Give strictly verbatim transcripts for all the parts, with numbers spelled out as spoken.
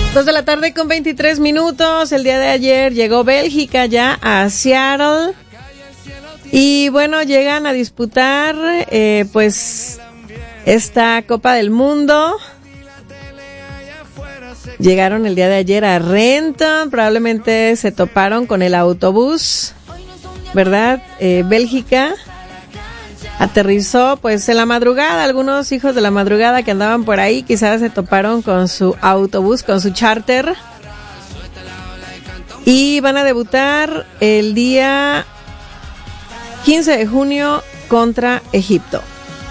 Dos de la tarde con veintitrés minutos. El día de ayer llegó Bélgica ya a Seattle. Y bueno, llegan a disputar eh, pues esta Copa del Mundo. Llegaron el día de ayer a Renton. Probablemente se toparon con el autobús, ¿verdad? Eh, Bélgica aterrizó pues en la madrugada. Algunos hijos de la madrugada que andaban por ahí quizás se toparon con su autobús, con su charter, y van a debutar el día quince de junio contra Egipto.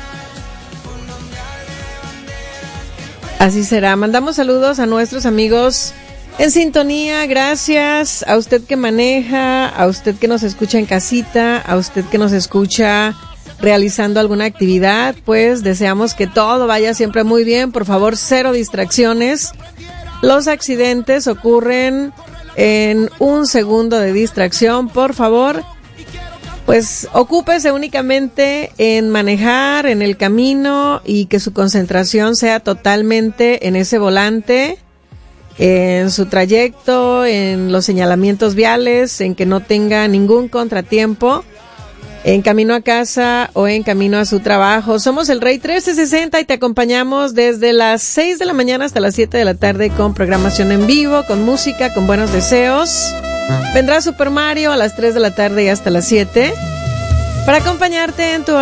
Así será. Mandamos saludos a nuestros amigos en sintonía. Gracias a usted que maneja, a usted que nos escucha en casita, a usted que nos escucha realizando alguna actividad. Pues deseamos que todo vaya siempre muy bien. Por favor, cero distracciones. Los accidentes ocurren en un segundo de distracción. Por favor, pues ocúpese únicamente en manejar en el camino y que su concentración sea totalmente en ese volante, en su trayecto, en los señalamientos viales, en que no tenga ningún contratiempo en camino a casa o en camino a su trabajo. Somos el Rey trece sesenta y te acompañamos desde las seis de la mañana hasta las siete de la tarde con programación en vivo, con música, con buenos deseos. Vendrá Super Mario a las tres de la tarde y hasta las siete para acompañarte en tu